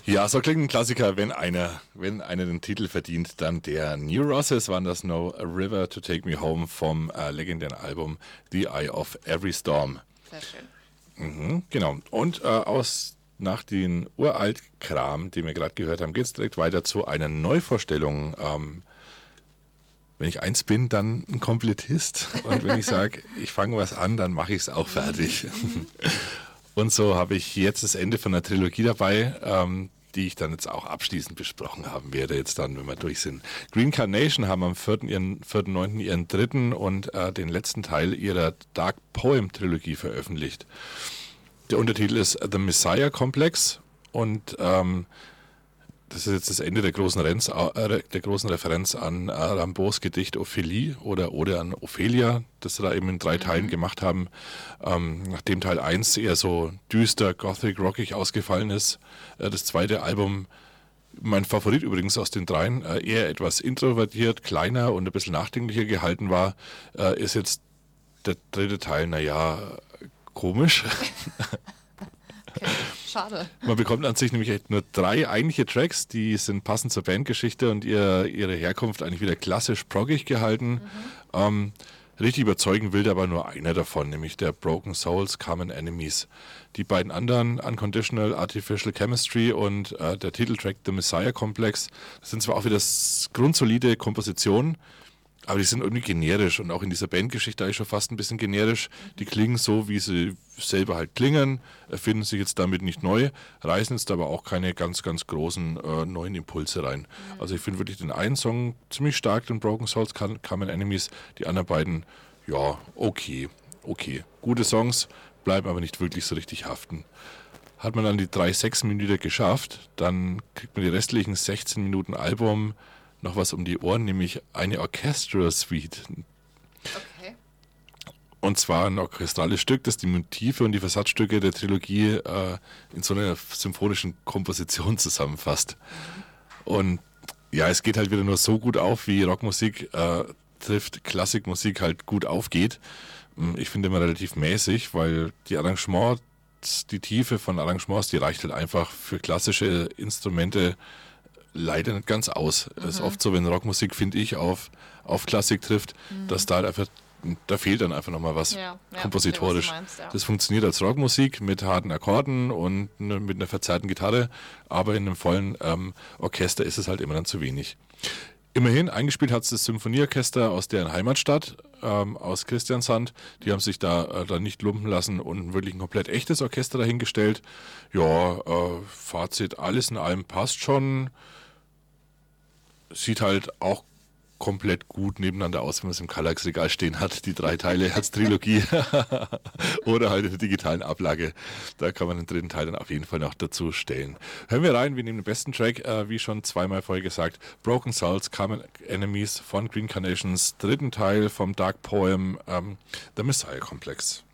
Ja, so klingt ein Klassiker, wenn einer den Titel verdient, dann der. New Rosses waren das No River to Take Me Home vom legendären Album The Eye of Every Storm. Sehr schön. Genau. Und nach den Uralt-Kram, den wir gerade gehört haben, geht es direkt weiter zu einer Neuvorstellung. Wenn ich eins bin, dann ein Komplettist. Und wenn ich sage, ich fange was an, dann mache ich es auch fertig. Und so habe ich jetzt das Ende von einer Trilogie dabei, die ich dann jetzt auch abschließend besprochen haben werde, jetzt dann, wenn wir durch sind. Green Carnation haben am 4.9. ihren dritten und den letzten Teil ihrer Dark Poem Trilogie veröffentlicht. Der Untertitel ist The Messiah Complex und das ist jetzt das Ende der großen Referenz an Rimbaud's Gedicht Ophélie oder an Ophelia, das sie da eben in 3 Teilen gemacht haben. Nachdem Teil 1 eher so düster, gothic-rockig ausgefallen ist, das zweite Album, mein Favorit übrigens aus den 3, eher etwas introvertiert, kleiner und ein bisschen nachdenklicher gehalten war, ist jetzt der dritte Teil, komisch. Okay. Schade. Man bekommt an sich nämlich nur 3 eigentliche Tracks, die sind passend zur Bandgeschichte und ihre Herkunft eigentlich wieder klassisch proggig gehalten. Richtig überzeugen will aber nur einer davon, nämlich der Broken Souls, Common Enemies. Die beiden anderen, Unconditional, Artificial Chemistry und der Titeltrack The Messiah Complex, das sind zwar auch wieder grundsolide Kompositionen, aber die sind irgendwie generisch und auch in dieser Bandgeschichte eigentlich schon fast ein bisschen generisch. Die klingen so, wie sie selber halt klingen, erfinden sich jetzt damit nicht neu, reißen jetzt aber auch keine ganz, ganz großen neuen Impulse rein. Also ich finde wirklich den einen Song ziemlich stark, den Broken Souls, Common Enemies, die anderen beiden, ja, okay. Gute Songs, bleiben aber nicht wirklich so richtig haften. Hat man dann die 3 6-Minuten geschafft, dann kriegt man die restlichen 16 Minuten Album noch was um die Ohren, nämlich eine Orchestral Suite. Okay. Und zwar ein orchestrales Stück, das die Motive und die Versatzstücke der Trilogie in so einer symphonischen Komposition zusammenfasst. Und ja, es geht halt wieder nur so gut auf, wie Rockmusik trifft Klassikmusik halt gut aufgeht. Ich finde immer relativ mäßig, weil die Tiefe von Arrangements, die reicht halt einfach für klassische Instrumente leider nicht ganz aus. Es ist oft so, wenn Rockmusik, finde ich, auf Klassik trifft, dass da fehlt dann einfach nochmal was kompositorisch. Verstehe, was du meinst, Das funktioniert als Rockmusik mit harten Akkorden und mit einer verzerrten Gitarre, aber in einem vollen Orchester ist es halt immer dann zu wenig. Immerhin, eingespielt hat es das Symphonieorchester aus deren Heimatstadt, aus Kristiansand. Die haben sich da nicht lumpen lassen und wirklich ein komplett echtes Orchester dahingestellt. Ja, Fazit, alles in allem passt schon. Sieht halt auch komplett gut nebeneinander aus, wenn man es im Kallax-Regal stehen hat, die 3 Teile als Trilogie oder halt in der digitalen Ablage. Da kann man den dritten Teil dann auf jeden Fall noch dazu stellen. Hören wir rein, wir nehmen den besten Track, wie schon zweimal vorher gesagt, Broken Souls, Common Enemies von Green Carnations, dritten Teil vom Dark Poem, The Messiah Complex.